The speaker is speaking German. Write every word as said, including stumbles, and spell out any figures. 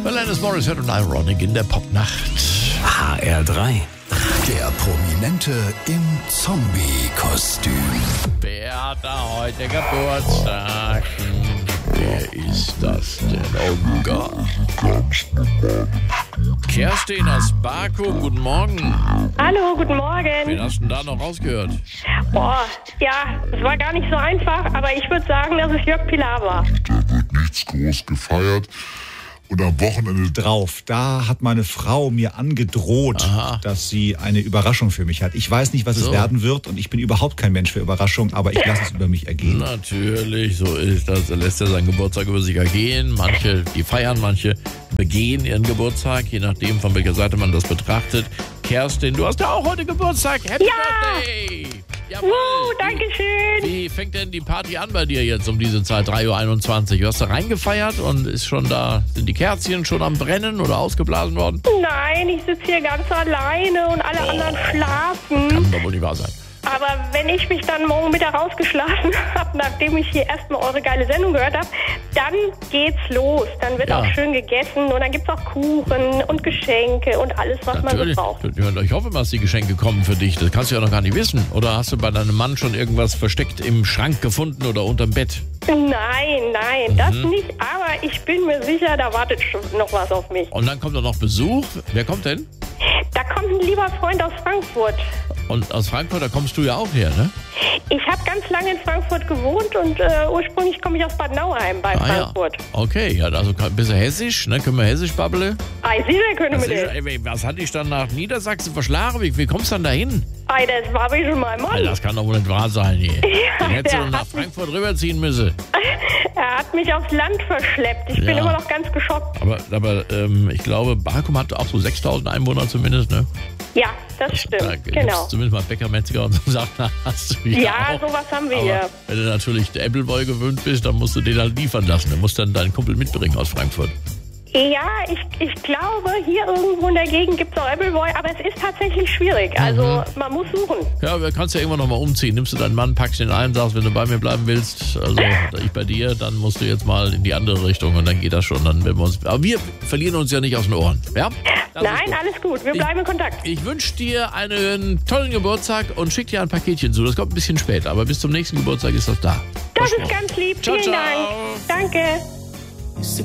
Alanis Morissette und Ironic in der Popnacht. H R drei. Der Prominente im Zombie-Kostüm. Wer hat da heute Geburtstag? Wer ist das denn? Oh Gott. Kerstin aus Baku, guten Morgen. Hallo, guten Morgen. Wen hast du denn da noch rausgehört? Boah, ja, es war gar nicht so einfach, aber ich würde sagen, dass es Jörg Pilawa war. Da wird nichts groß gefeiert. Und am Wochenende drauf. Da hat meine Frau mir angedroht, Aha. dass sie eine Überraschung für mich hat. Ich weiß nicht, was So. es werden wird und ich bin überhaupt kein Mensch für Überraschungen, aber ich lasse es über mich ergehen. Natürlich, so ist das. Er lässt ja seinen Geburtstag über sich ergehen. Manche, die feiern, manche begehen ihren Geburtstag, je nachdem, von welcher Seite man das betrachtet. Kerstin, du hast ja auch heute Geburtstag. Happy Ja! Birthday! Jawohl. Wuhu, danke schön. Wie fängt denn die Party an bei dir jetzt um diese Zeit, drei Uhr einundzwanzig? Du hast da reingefeiert und ist schon da, sind die Kerzchen schon am Brennen oder ausgeblasen worden? Nein, ich sitze hier ganz alleine und alle anderen schlafen. Kann doch wohl nicht wahr sein. Aber wenn ich mich dann morgen Mittag rausgeschlafen habe, nachdem ich hier erstmal eure geile Sendung gehört habe, dann geht's los. Dann wird Ja. auch schön gegessen und dann gibt's auch Kuchen und Geschenke und alles, was Natürlich. man so braucht. Ja, ich hoffe, dass die Geschenke kommen für dich. Das kannst du ja noch gar nicht wissen. Oder hast du bei deinem Mann schon irgendwas versteckt im Schrank gefunden oder unterm Bett? Nein, nein, das Mhm. nicht. Aber ich bin mir sicher, da wartet schon noch was auf mich. Und dann kommt doch noch Besuch. Wer kommt denn? Da kommt ein lieber Freund aus Frankfurt. Und aus Frankfurt, da kommst du ja auch her, ne? Ich habe ganz lange in Frankfurt gewohnt und äh, ursprünglich komme ich aus Bad Nauheim bei Ah, Frankfurt. ja. Okay, ja, also ein bisschen hessisch, ne? Können wir hessisch babbeln? Ei, Sie können Was, mit ist, dem. ey, was hat dich dann nach Niedersachsen verschlagen? Wie, wie kommst du dann dahin? Ei, das war wie schon mein Mann. Alter, das kann doch wohl nicht wahr sein hier. Dann hättest du der doch nach hat mich- Frankfurt rüberziehen müssen. Er hat mich aufs Land verschleppt. Ich bin Ja. immer noch ganz geschockt. Aber, aber ähm, ich glaube, Bakum hat auch so sechstausend Einwohner zumindest, ne? Ja, das Da stimmt. gibt's Genau. zumindest mal Bäcker, Metzger und so Sachen hast du hier Ja, auch. sowas haben wir Aber hier. wenn du natürlich der Appleboy gewöhnt bist, dann musst du den halt liefern lassen. Du musst dann deinen Kumpel mitbringen aus Frankfurt. Ja, ich, ich glaube, hier irgendwo in der Gegend gibt es auch Appleboy, aber es ist tatsächlich schwierig. Also Mhm. man muss suchen. Ja, du kannst ja irgendwann nochmal umziehen. Nimmst du deinen Mann, packst ihn ein, sagst, wenn du bei mir bleiben willst, also ich bei dir, dann musst du jetzt mal in die andere Richtung und dann geht das schon. Dann werden wir uns, aber wir verlieren uns ja nicht aus den Ohren. Ja? Das ist Nein, gut. alles gut. Wir Ich- bleiben in Kontakt. Ich wünsche dir einen tollen Geburtstag und schick dir ein Paketchen zu. Das kommt ein bisschen später, aber bis zum nächsten Geburtstag ist das da. Das ist Versprochen. ganz lieb. Ciao, Vielen ciao. Dank. Danke.